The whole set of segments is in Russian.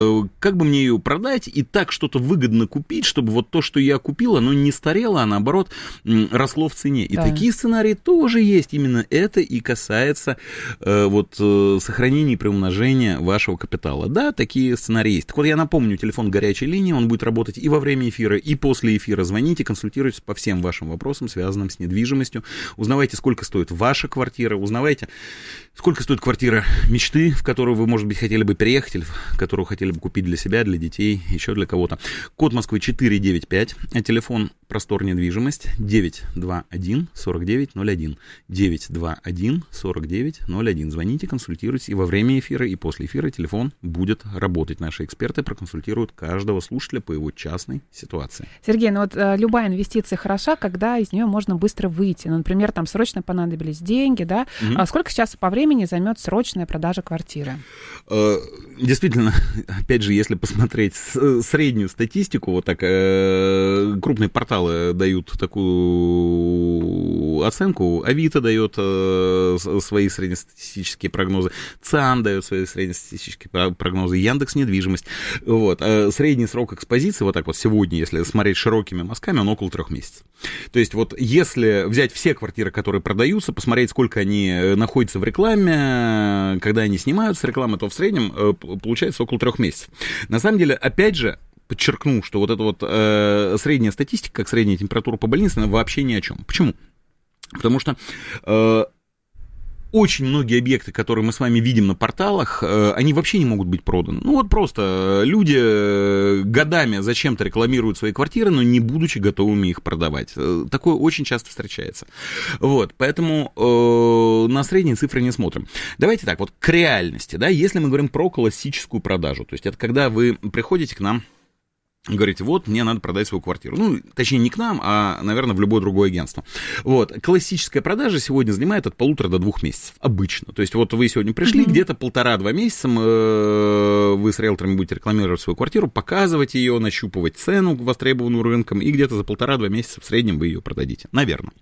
как бы мне ее продать и так что-то выгодно купить, чтобы вот то, что я купил, оно не старело, а наоборот росло в цене. И такие сценарии тоже есть. Именно это и касается сохранения и приумножения вашего капитала. Да, такие сценарии есть. Так вот, я напомню, телефон горячей линии, он будет работать и во время эфира, и после эфира. Звоните, консультируйтесь по всем вашим вопросам, связанным с недвижимостью. Узнавайте, сколько стоит ваша квартира, узнавайте, сколько стоит квартира мечты, в которую вы, может быть, хотели бы переехать, или в которую хотели бы купить для себя, для детей, еще для кого-то. Код Москвы 495, а телефон «Простор недвижимость» 921-4901. 921-4901. Звоните, консультируйтесь, и во время эфира, и после эфира телефон будет работать. Наши эксперты проконсультируют каждого слушателя по его частной ситуации. Сергей, ну вот любая инвестиция хороша, когда из нее можно быстро выйти. Ну, например, там срочно понадобились деньги, да? А сколько сейчас по времени займет срочная продажа квартиры? Действительно, опять же, если посмотреть среднюю статистику, вот так крупные порталы дают такую оценку, Авито дает свои среднестатистические прогнозы, ЦИАН дает свои среднестатистические прогнозы, Яндекс.Недвижимость. Вот. Средний срок экспозиции, вот так вот сегодня, если смотреть широкими мазками, он около 3 месяцев. То есть вот если взять все квартиры, которые продаются, посмотреть, сколько они находятся в рекламе, когда они снимаются с рекламы, то в среднем получается около 3 месяцев. На самом деле, опять же, подчеркну, что вот эта вот средняя статистика, как средняя температура по больнице, она вообще ни о чем. Почему? Потому что очень многие объекты, которые мы с вами видим на порталах, они вообще не могут быть проданы. Ну вот просто люди годами зачем-то рекламируют свои квартиры, но не будучи готовыми их продавать. Такое очень часто встречается. Вот, поэтому на средние цифры не смотрим. Давайте так, вот к реальности, да, если мы говорим про классическую продажу, то есть это когда вы приходите к нам, говорите, вот, мне надо продать свою квартиру. Ну, точнее, не к нам, а, наверное, в любое другое агентство. Вот. Классическая продажа сегодня занимает от 1,5 до 2 месяцев. Обычно. То есть, вот вы сегодня пришли, где-то 1,5-2 месяца вы с риэлторами будете рекламировать свою квартиру, показывать ее, нащупывать цену, востребованную рынком, и где-то за 1,5-2 месяца в среднем вы ее продадите. Наверное.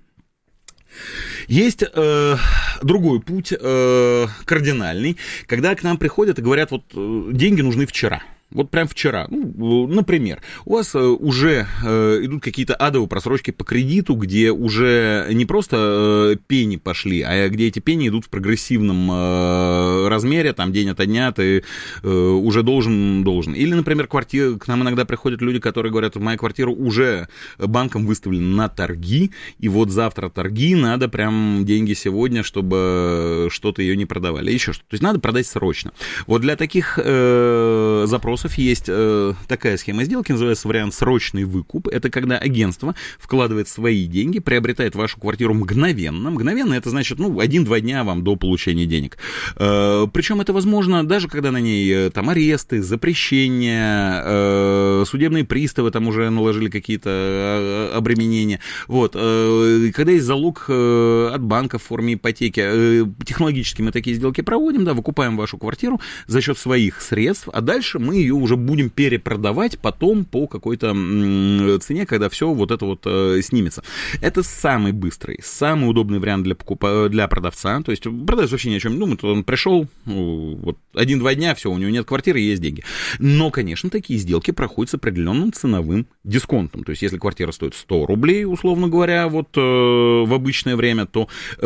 Есть другой путь, кардинальный, когда к нам приходят и говорят, вот, деньги нужны вчера. Вот прям вчера, ну, например, у вас уже идут какие-то адовые просрочки по кредиту, где уже не просто пени пошли, а где эти пени идут в прогрессивном размере, там день ото дня ты уже должен. Или, например, к нам иногда приходят люди, которые говорят, моя квартира уже банком выставлена на торги, и вот завтра торги, надо прям деньги сегодня, чтобы что-то ее не продавали, еще что-то. То есть надо продать срочно. Вот для таких запросов есть такая схема сделки, называется вариант срочный выкуп. Это когда агентство вкладывает свои деньги, приобретает вашу квартиру мгновенно. Мгновенно это значит, 1-2 дня вам до получения денег. Причем это возможно даже когда на ней там аресты, запрещения, судебные приставы там уже наложили какие-то обременения. Вот. Когда есть залог от банка в форме ипотеки, технологически мы такие сделки проводим, да, выкупаем вашу квартиру за счет своих средств, а дальше мы ее уже будем перепродавать потом по какой-то цене, когда все вот это вот снимется. Это самый быстрый, самый удобный вариант для продавца. То есть продавец вообще ни о чем не думает. Он пришел, вот 1-2 дня, все, у него нет квартиры, есть деньги. Но, конечно, такие сделки проходят с определенным ценовым дисконтом. То есть если квартира стоит 100 рублей, условно говоря, вот в обычное время, то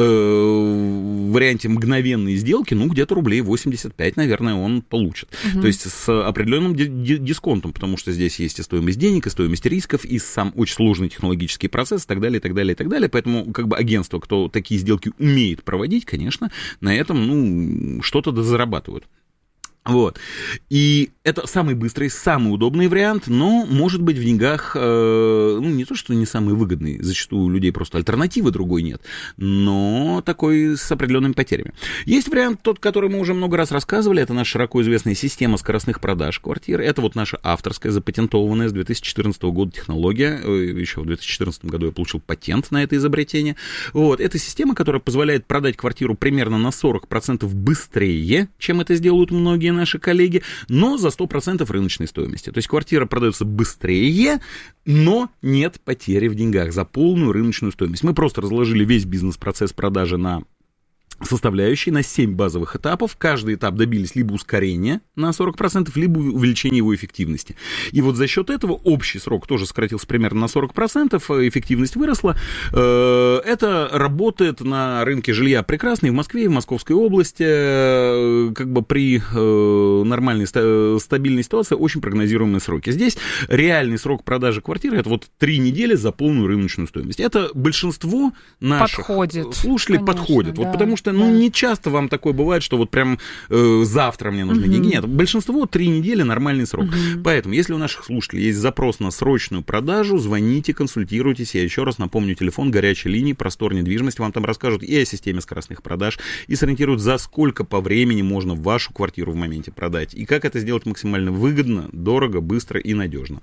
в варианте мгновенной сделки, где-то рублей 85, наверное, он получит. То есть с определенным дисконтом, потому что здесь есть и стоимость денег, и стоимость рисков, и сам очень сложный технологический процесс, и так далее, и так далее, и так далее. Поэтому как бы агентство, кто такие сделки умеет проводить, конечно, на этом, что-то дозарабатывают. Вот. И это самый быстрый, самый удобный вариант, но, может быть, в деньгах, не то, что не самый выгодный, зачастую у людей просто альтернативы другой нет, но такой с определенными потерями. Есть вариант тот, который мы уже много раз рассказывали, это наша широко известная система скоростных продаж квартир, это вот наша авторская, запатентованная с 2014 года технология, еще в 2014 году я получил патент на это изобретение. Вот. Это система, которая позволяет продать квартиру примерно на 40% быстрее, чем это сделают многие наши коллеги, но за 100% рыночной стоимости. То есть квартира продается быстрее, но нет потери в деньгах за полную рыночную стоимость. Мы просто разложили весь бизнес-процесс продажи на составляющие на 7 базовых этапов. Каждый этап добились либо ускорения на 40%, либо увеличения его эффективности. И вот за счет этого общий срок тоже сократился примерно на 40%, эффективность выросла. Это работает на рынке жилья прекрасно и в Москве, и в Московской области. Как бы при нормальной стабильной ситуации очень прогнозируемые сроки. Здесь реальный срок продажи квартиры — это вот 3 недели за полную рыночную стоимость. Это большинство наших слушателей подходит. Да, вот потому что не часто вам такое бывает, что вот прям завтра мне нужны деньги. Нет, большинство 3 недели нормальный срок. Поэтому, если у наших слушателей есть запрос на срочную продажу, звоните, консультируйтесь. Я еще раз напомню, телефон горячей линии «Простор недвижимости». Вам там расскажут и о системе скоростных продаж, и сориентируют, за сколько по времени можно вашу квартиру в моменте продать, и как это сделать максимально выгодно, дорого, быстро и надежно.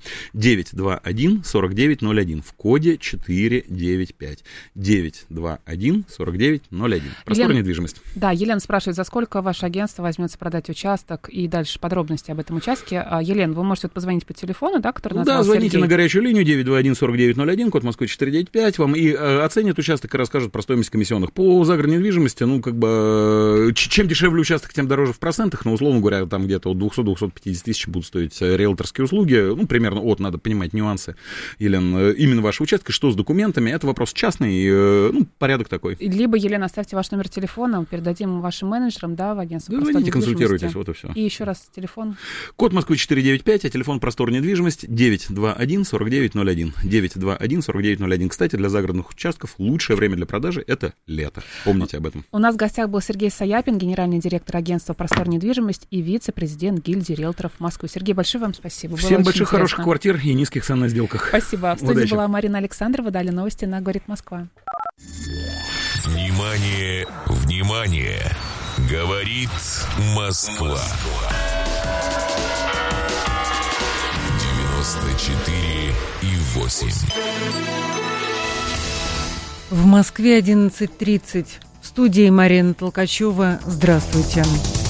921-4901 в коде 495. 921-4901. Простор недвижимость. Да, Елена спрашивает, за сколько ваше агентство возьмется продать участок, и дальше подробности об этом участке. Елена, вы можете позвонить по телефону, да, который назвал Сергей? Да, звоните на горячую линию 921-4901, код Москвы 495, вам и оценят участок и расскажут про стоимость комиссионных. По загородной недвижимости, чем дешевле участок, тем дороже в процентах, но, условно говоря, там где-то от 200-250 тысяч будут стоить риэлторские услуги, примерно надо понимать нюансы, Елена, именно вашего участка, что с документами, это вопрос частный, порядок такой. Либо, Елена, оставьте ваш номер телефона, передадим вашим менеджерам, да, в агентство. Звоните, консультируйтесь, вот и все. И еще раз телефон. Код Москвы 495, а телефон «Простор недвижимость» 921-4901. 921-4901. Кстати, для загородных участков лучшее время для продажи — это лето. Помните об этом. У нас в гостях был Сергей Саяпин, генеральный директор агентства «Простор недвижимость» и вице-президент гильдии риэлторов Москвы. Сергей, большое вам спасибо. Всем больших хороших квартир и низких цен на сделках. Спасибо. В студии была Марина Александрова. Далее новости на «Говорит Москва». Внимание, внимание! Говорит Москва. 94,8. В Москве 11:30. В студии Марина Толкачева. Здравствуйте.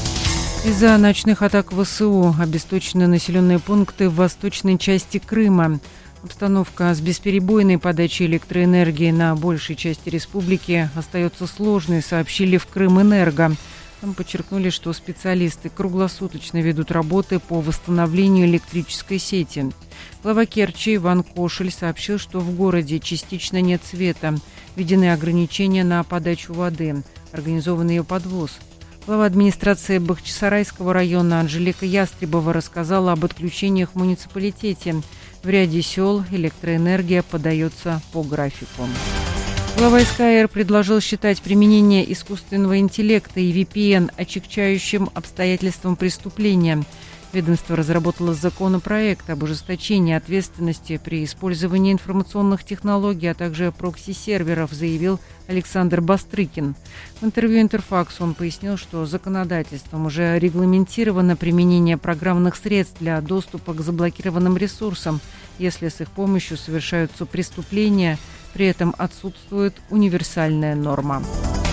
Из-за ночных атак ВСУ обесточены населенные пункты в восточной части Крыма. Обстановка с бесперебойной подачей электроэнергии на большей части республики остается сложной, сообщили в Крымэнерго. Там подчеркнули, что специалисты круглосуточно ведут работы по восстановлению электрической сети. Глава Керчи Иван Кошель сообщил, что в городе частично нет света. Введены ограничения на подачу воды. Организован ее подвоз. Глава администрации Бахчисарайского района Анжелика Ястребова рассказала об отключениях в муниципалитете. В ряде сел электроэнергия подается по графику. Глава СКР предложил считать применение искусственного интеллекта и VPN отягчающим обстоятельством преступления. Ведомство разработало законопроект об ужесточении ответственности при использовании информационных технологий, а также прокси-серверов, заявил Александр Бастрыкин. В интервью «Интерфаксу» он пояснил, что законодательством уже регламентировано применение программных средств для доступа к заблокированным ресурсам, если с их помощью совершаются преступления, при этом отсутствует универсальная норма.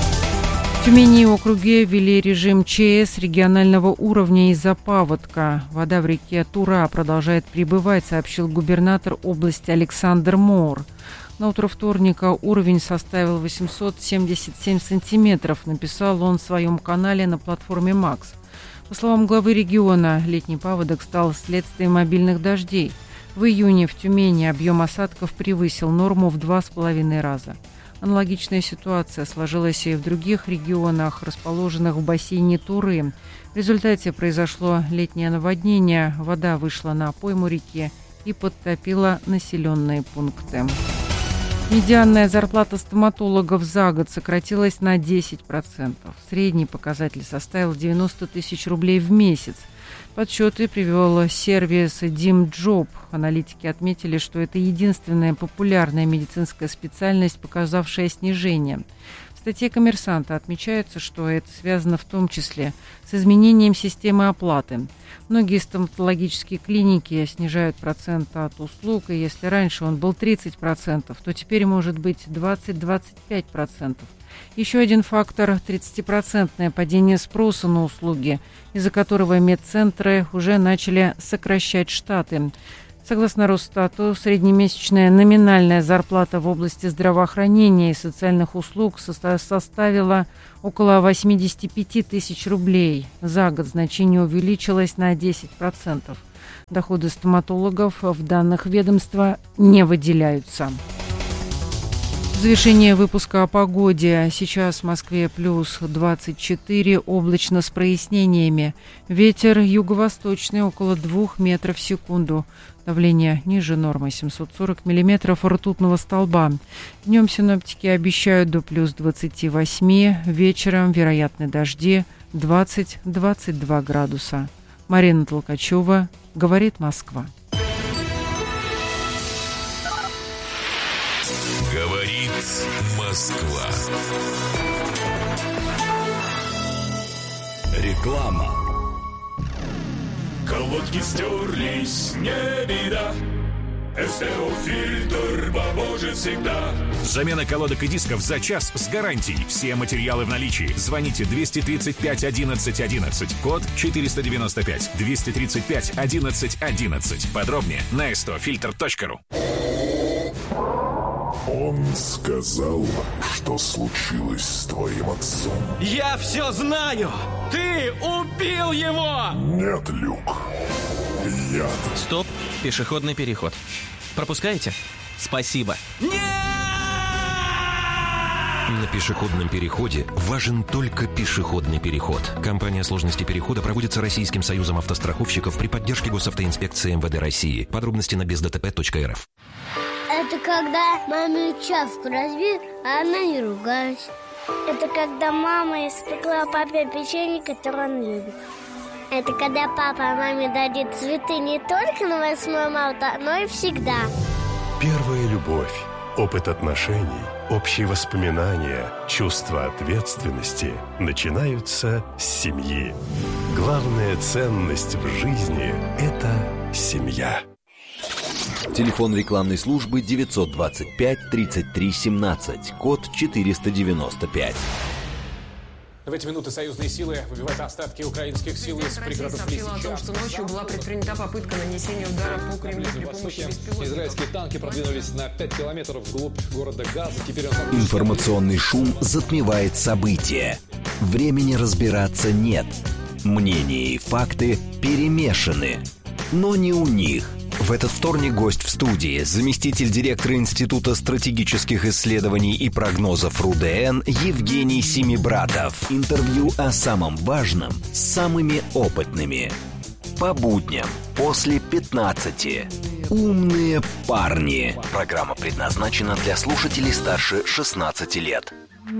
В Тюмени и округе ввели режим ЧС регионального уровня из-за паводка. Вода в реке Тура продолжает прибывать, сообщил губернатор области Александр Моор. На утро вторника уровень составил 877 сантиметров, написал он в своем канале на платформе «Макс». По словам главы региона, летний паводок стал следствием обильных дождей. В июне в Тюмени объем осадков превысил норму в 2,5 раза. Аналогичная ситуация сложилась и в других регионах, расположенных в бассейне Туры. В результате произошло летнее наводнение, вода вышла на пойму реки и подтопила населенные пункты. Медианная зарплата стоматологов за год сократилась на 10%. Средний показатель составил 90 тысяч рублей в месяц. Подсчеты привел сервис DimJob. Аналитики отметили, что это единственная популярная медицинская специальность, показавшая снижение. В статье «Коммерсанта» отмечается, что это связано в том числе с изменением системы оплаты. Многие стоматологические клиники снижают процент от услуг, и если раньше он был 30%, то теперь может быть 20-25%. Еще один фактор – 30% падение спроса на услуги, из-за которого медцентры уже начали сокращать штаты. Согласно Росстату, среднемесячная номинальная зарплата в области здравоохранения и социальных услуг составила около 85 тысяч рублей. За год значение увеличилось на 10%. Доходы стоматологов в данных ведомства не выделяются. В завершение выпуска о погоде. Сейчас в Москве плюс 24, облачно с прояснениями. Ветер юго-восточный около 2 метров в секунду. Давление ниже нормы 740 миллиметров ртутного столба. Днем синоптики обещают до плюс 28, вечером вероятны дожди 20-22 градуса. Марина Толкачева, говорит Москва. Говорит Москва. Реклама. Колодки стерлись, не беда. СТО-фильтр поможет всегда. Замена колодок и дисков за час с гарантией. Все материалы в наличии. Звоните 235 11 11. Код 495. 235 11 11. Подробнее на stofilter.ru. Он сказал, что случилось с твоим отцом. Я все знаю! Ты убил его! Нет, Люк. Яд. Стоп, пешеходный переход. Пропускаете? Спасибо. Нет! На пешеходном переходе важен только пешеходный переход. Кампания «Сложности перехода» проводится Российским союзом автостраховщиков при поддержке Госавтоинспекции МВД России. Подробности на бездтп.рф. Это когда маме чашку разбил, а она не ругалась. Это когда мама испекла папе печенье, которое он любит. Это когда папа маме дарит цветы не только на 8 марта, но и всегда. Первая любовь, опыт отношений, общие воспоминания, чувство ответственности начинаются с семьи. Главная ценность в жизни – это семья. Телефон рекламной службы 925 33 17, код 495. В эти минуты союзные силы выбивают остатки украинских сил из пригородов Лисичанска. О том, что ночью была предпринята попытка нанесения удара по Кремлю при помощи беспилотников. Израильские танки продвинулись на 5 километров вглубь города Газа. Теперь Информационный шум затмевает события. Времени разбираться нет. Мнения и факты перемешаны. Но не у них. В этот вторник гость в студии, заместитель директора Института стратегических исследований и прогнозов РУДН Евгений Семибратов. Интервью о самом важном с самыми опытными. По будням после 15. Умные парни. Программа предназначена для слушателей старше 16 лет.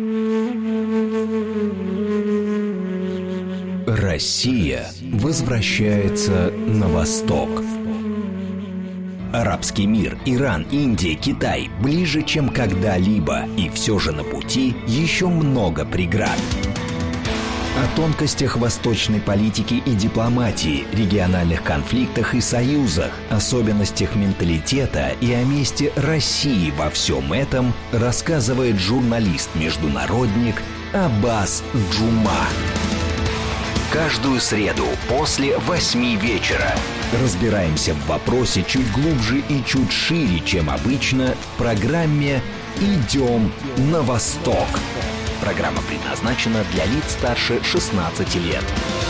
Россия возвращается на восток. Арабский мир, Иран, Индия, Китай ближе, чем когда-либо. И все же на пути еще много преград. О тонкостях восточной политики и дипломатии, региональных конфликтах и союзах, особенностях менталитета и о месте России во всем этом рассказывает журналист-международник Аббас Джума. Каждую среду после 8 вечера разбираемся в вопросе чуть глубже и чуть шире, чем обычно, в программе «Идем на восток». Программа предназначена для лиц старше 16 лет.